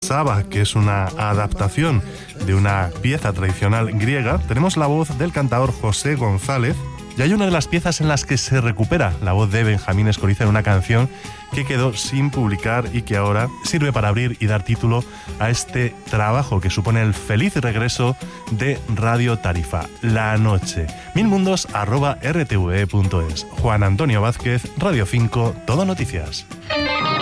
Saba, que es una adaptación de una pieza tradicional griega, tenemos la voz del cantador José González, y hay una de las piezas en las que se recupera la voz de Benjamín Escoriza en una canción que quedó sin publicar y que ahora sirve para abrir y dar título a este trabajo que supone el feliz regreso de Radio Tarifa, La Noche. milmundos@rtve.es. Juan Antonio Vázquez, Radio 5, Todo Noticias.